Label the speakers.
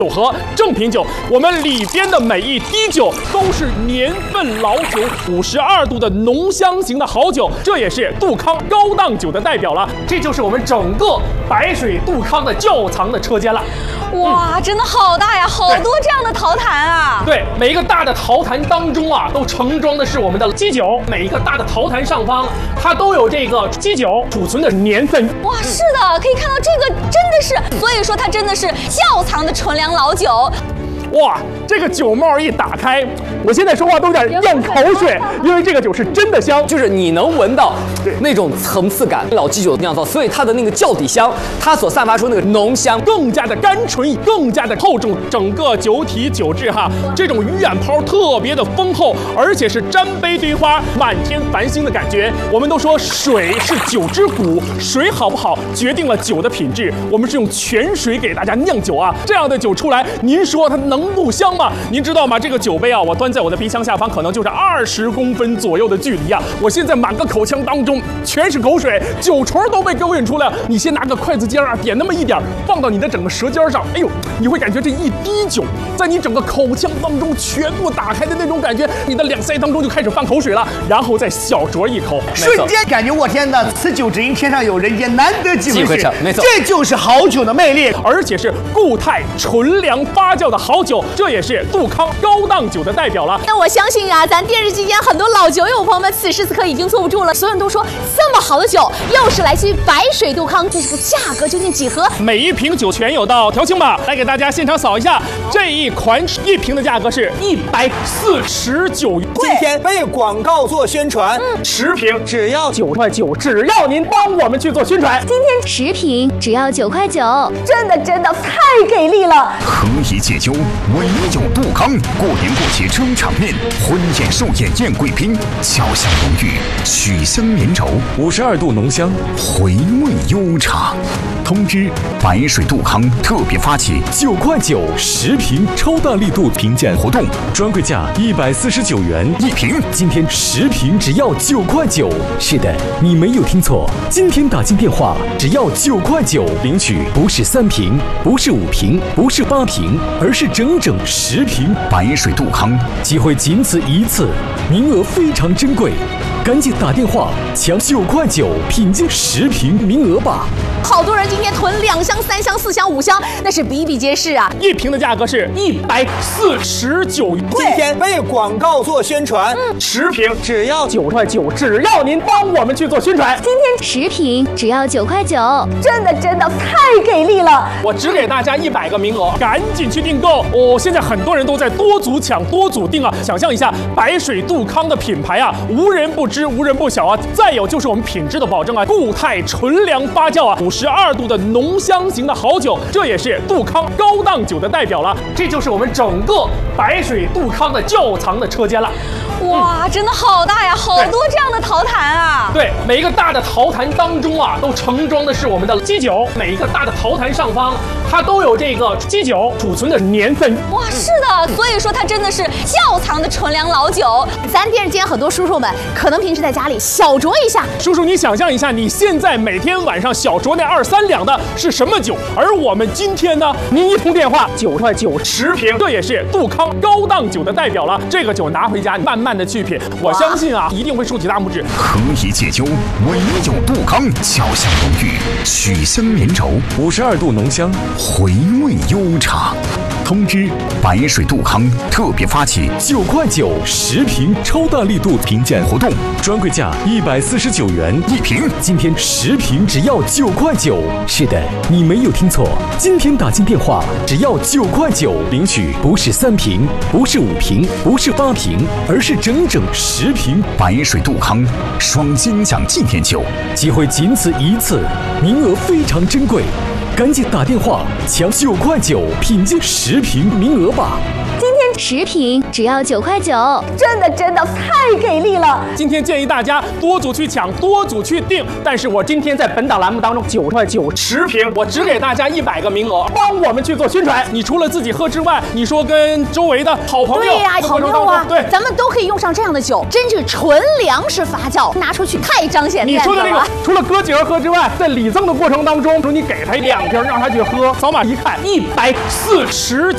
Speaker 1: 酒盒正品酒，我们里边的每一滴酒都是年份老酒，52度的浓香型的好酒，这也是杜康高档酒的代表了。这就是我们整个白水杜康的窖藏的车间了。
Speaker 2: 哇，真的好大呀，好多这样的陶坛啊！
Speaker 1: 对，每一个大的陶坛当中啊，都盛装的是我们的基酒。每一个大的陶坛上方，它都有这个基酒储存的年份。
Speaker 2: 哇，是的，可以看到这个真的是，所以说它真的是窖藏的纯粮老酒。
Speaker 1: 哇，这个酒帽一打开，我现在说话都有点咽口水，因为这个酒是真的香，
Speaker 3: 就是你能闻到那种层次感，老基酒酿造，所以它的那个窖底香，它所散发出那个浓香
Speaker 1: 更加的甘醇，更加的厚重，整个酒体酒质哈，这种鱼眼泡特别的丰厚，而且是沾杯堆花，满天繁星的感觉。我们都说水是酒之骨，水好不好决定了酒的品质。我们是用泉水给大家酿酒啊，这样的酒出来，您说它能不香吗？您知道吗？这个酒杯啊，我端在我的鼻腔下方，可能就是20公分左右的距离啊。我现在满个口腔当中全是口水，酒虫都被勾引出来了。你先拿个筷子尖啊，点那么一点，放到你的整个舌尖上，哎呦，你会感觉这一滴酒在你整个口腔当中全部打开的那种感觉，你的两腮当中就开始放口水了，然后再小酌一口，
Speaker 4: 瞬间感觉我天哪，此酒只应天上有，人间难得几回事。
Speaker 3: 没错，
Speaker 4: 这就是好酒的魅力，
Speaker 1: 而且是固态纯粮发酵的好酒，这也是杜康高档酒的代表了。
Speaker 2: 那我相信啊，咱电视机前很多老酒友朋友们，此时此刻已经坐不住了。所有人都说这么好的酒，又是来自于白水杜康，这个价格究竟几何？
Speaker 1: 每一瓶酒全有到调清吧，来给大家现场扫一下，这一款一瓶的价格是149元。
Speaker 5: 今天为广告做宣传
Speaker 1: ，10瓶
Speaker 5: 只要
Speaker 1: 9块9，只要您帮我们去做宣传。
Speaker 6: 今天10瓶只要9块9，
Speaker 2: 真的太给力了！
Speaker 7: 何以解忧，唯有杜康。过年过节撑场面，婚宴寿宴宴贵宾，交香浓郁，曲香绵柔，52度浓香，回味悠长。通知：白水杜康特别发起9块9 10瓶超大力度评鉴活动，专柜价149元1瓶，今天10瓶只要9块9。是的，你没有听错，今天打进电话只要9块9，领取不是3瓶，不是5瓶，不是8瓶，而是整整10瓶白水杜康。机会仅此一次，名额非常珍贵，赶紧打电话抢9块9品鉴10瓶名额吧！
Speaker 2: 好多人今天囤2箱、3箱、4箱、5箱，那是比比皆是啊！
Speaker 1: 一瓶的价格是149元。
Speaker 5: 今天为广告做宣传
Speaker 1: ，10瓶
Speaker 5: 只要
Speaker 1: 9块9，只要您帮我们去做宣传。
Speaker 6: 今天10瓶只要9块9，
Speaker 2: 真的太给力了！
Speaker 1: 我只给大家100个名额，赶紧去订购哦！现在很多人都在多组抢、多组订啊！想象一下，白水杜康的品牌啊，无人不知、无人不晓啊！再有就是我们品质的保证啊，固态纯粮发酵啊，52度的浓香型的好酒，这也是杜康高档酒的代表了。这就是我们整个白水杜康的窖藏的车间了。
Speaker 2: 哇，真的好大呀，好多这样的陶坛啊！
Speaker 1: 对，每一个大的陶坛当中啊，都盛装的是我们的基酒。每一个大的陶坛上方，它都有这个基酒储存的年份。
Speaker 2: 哇，是的，所以说它真的是窖藏的纯粮老酒。咱电视间很多叔叔们，可能平时在家里小酌一下。
Speaker 1: 叔叔，你想象一下，你现在每天晚上小酌那2、3两的是什么酒？而我们今天呢，您一通电话9块9 10瓶，这也是杜康高档酒的代表了。这个酒拿回家慢慢的去品，我相信啊，一定会竖起大拇指。
Speaker 7: 何以解忧，唯有杜康，交香浓郁，曲香绵柔，52度浓香，回味悠长。通知：白水杜康特别发起9块9 10瓶超大力度评鉴活动，专柜价149元1瓶，今天10瓶只要9块9。是的，你没有听错，今天打进电话只要9块9，领取不是3瓶，不是5瓶，不是8瓶，而是整整10瓶白水杜康双金奖纪念酒。机会仅此一次，名额非常珍贵，赶紧打电话抢9块9品鉴10瓶名额吧！
Speaker 6: 今天10瓶只要9块9，
Speaker 2: 真的太给力了！
Speaker 1: 今天建议大家多组去抢，多组去订。但是我今天在本档栏目当中9块9 10瓶，我只给大家100个名额，帮我们去做宣传。你除了自己喝之外，你说跟周围的好朋友，
Speaker 2: 对呀，朋友啊，
Speaker 1: 对，
Speaker 2: 咱们都可以用上这样的酒，真是纯粮食发酵，拿出去太彰显
Speaker 1: 你说的这个，除了哥几个喝之外，在礼赠的过程当中，说你给他2瓶让他去喝，扫码一看149